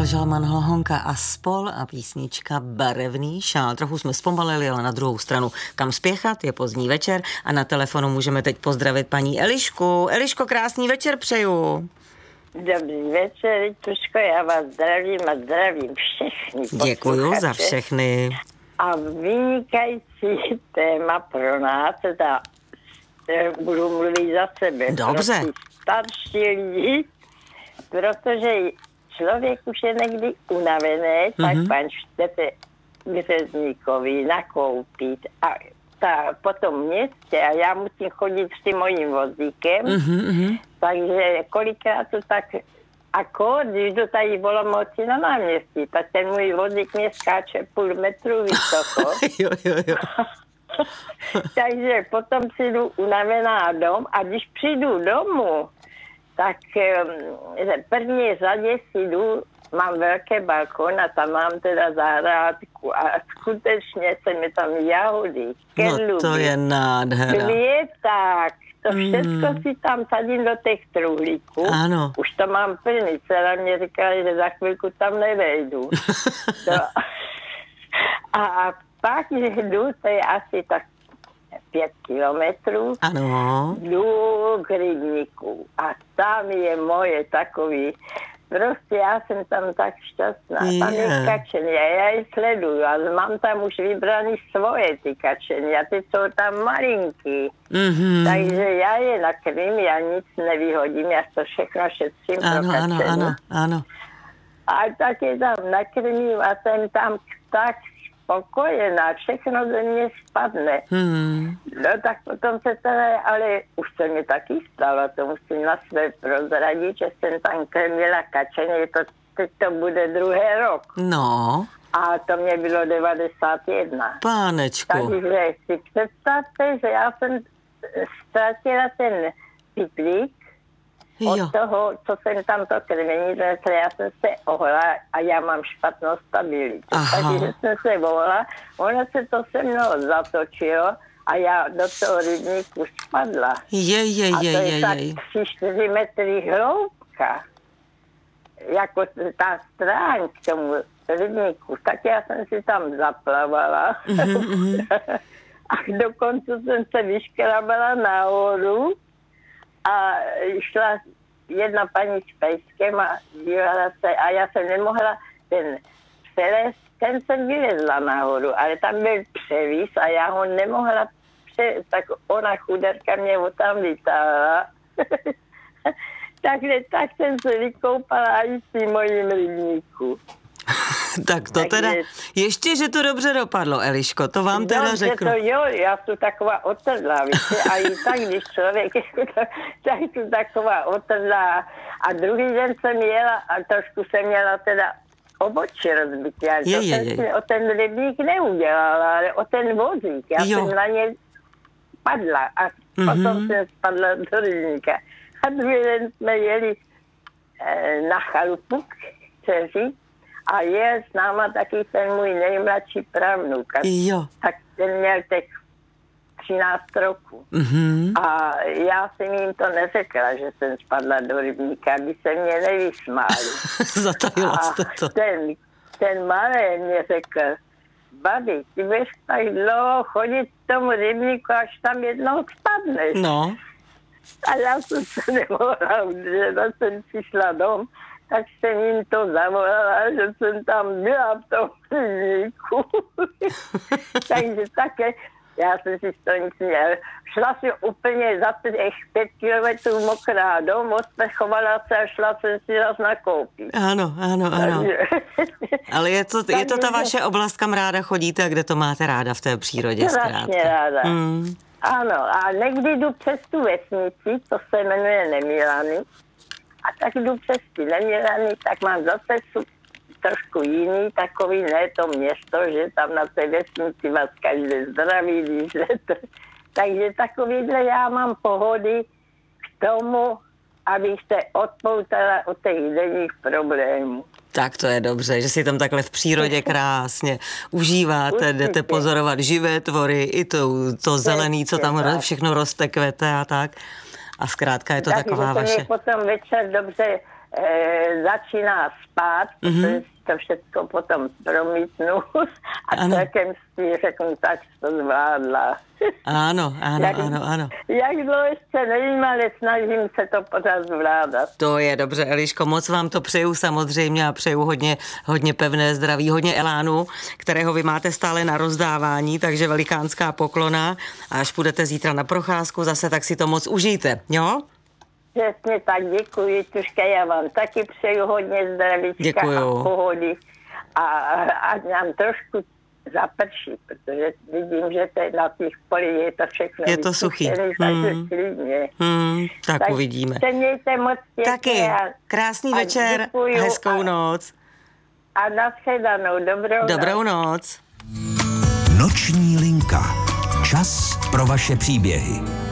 Michal Žalman, Honka a spol a písnička Barevný šál. Trochu jsme zpomalili, ale na druhou stranu kam spěchat, je pozdní večer a na telefonu můžeme teď pozdravit paní Elišku. Eliško, krásný večer přeju. Dobrý večer, Rituško, já vás zdravím a zdravím všechny. Děkuju za všechny. A vynikající téma pro nás, teda budu mluvit za sebe. Dobře. Pro starší lidi, protože člověk už je někdy unavený, tak pan čtete k řezníkovi nakoupit a po tom městě a já musím chodit s tím mojím vozíkem, takže kolikrát to tak když jdu tady v Olomouci na náměstí, tak ten můj vozík mě skáče půl metru vysoko. jo. Takže potom přijdu unavená dom a když přijdu domů, tak v první řadě si jdu, mám velké balkon a tam mám teda zahrádku a skutečně se mi tam jahody, kedluby, no to je nádhera. Květák, to všechno si tam sadím do těch truhlíků. Ano. Už to mám plný, dcera mě říkala, že za chvilku tam nevejdu. A pak, že jdu, to je asi tak 5 kilometrů, ano. Jdu k rybníku a tam je moje takový, prostě já jsem tam tak šťastná, tam je kačení a já je sleduju a mám tam už vybraný svoje ty kačení a ty jsou tam malinký, takže já je nakrmím, já nic nevyhodím, já to všechno šetřím pro kačení. Ano. A tak je tam nakrmím a jsem tam tak spokojená, všechno ze mě spadne. No tak potom se teda, ale už se mi taky stalo, to musím na své prozradit, že jsem tam krmila kačeně, teď to bude 2. rok. No. A to mě bylo 91. Pánečku. Takže si představte, že já jsem ztratila ten piplík, od toho, co jsem tam to krmení, já jsem se ohla a já mám špatnou stabilitu. Takže jsem se ohla, ono se to se mnou zatočilo a já do toho rybníku spadla. A to je tak 3-4 metry hloubka. Jako ta stráň k tomu rybníku. Tak já jsem si tam zaplavala. A dokonce jsem se vyškrabala nahoru a šla jedna paní s pejskem a dívala se a já jsem nemohla ten jsem vylezla nahoru, ale tam byl převis a já ho nemohla tak ona chuderka mě ho tam vytáhla. Takže tak jsem se vykoupala i s tím mojím rybníku. Tak to teda, ještě, že to dobře dopadlo, Eliško, to vám teda řeknu. To jo, já jsem taková otrdlá, víte, a i tak, když člověk, tak jsem taková otrdlá. A druhý den jsem jela a trošku jsem měla teda obočí rozbitý, ale to jsem si o ten rybník neudělala, ale o ten vozík. Já jsem na ně padla a potom jsem spadla do rybníka. A druhý den jsme jeli na chalupu k dceři, a je s náma taky ten můj nejmladší pravnuk. Tak ten měl teď 13 roků. A já jsem jim to neřekla, že jsem spadla do rybníka, aby se mě nevysmáli. Zatajila jste to. Ten malý mě řekl, babi, ty budeš tak dlouho chodit k tomu rybníku, až tam jednou spadneš. No. A já jsem se nemohla udržet, a jsem přišla dom, tak jsem jim to zavolala, že jsem tam byla v tom rybníku. Takže také, já jsem si to nic měla. Šla si úplně za těch 5 kilometrů mokrá dom, osprchovala se a šla jsem si zase nakoupit. Ano. Takže, ale je to ta vaše oblast, kam ráda chodíte a kde to máte ráda v té přírodě zkrátka? Strašně ráda. Ano, a někdy jdu přes tu vesnici, to se jmenuje Nemilany. A tak jdu přes ty Nemilany, tak mám zase trošku jiný, takový, ne to město, že tam na té vesnici vás každý zdraví, když jdete. Takže takovýhle já mám pohody k tomu, abych se odpoutala od těch denních problémů. Tak to je dobře, že si tam takhle v přírodě krásně užíváte, jdete pozorovat živé tvory, i to zelený, co tam všechno roste, kvete a tak. A zkrátka je to tak, taková že vaše... mě potom večer dobře začíná spát, protože to všechno potom promítnu a celkem si řeknu, tak to zvládla. Ano. Jak dlouho ještě nevím, ale snažím se to pořád zvládat. To je dobře, Eliško, moc vám to přeju samozřejmě a přeju hodně pevné zdraví, hodně elánu, kterého vy máte stále na rozdávání, takže velikánská poklona a až půjdete zítra na procházku zase, tak si to moc užijte, jo? Přesně tak, děkuji, Tuška, já vám taky přeju hodně zdravíčka a pohody a nám trošku zaprší, protože vidím, že na těch polích je to všechno. Je to suchý. Tak uvidíme. Se mějte moc pěkně. Taky. Krásný večer a hezkou noc. A nashledanou. Dobrou noc. Noční linka. Čas pro vaše příběhy.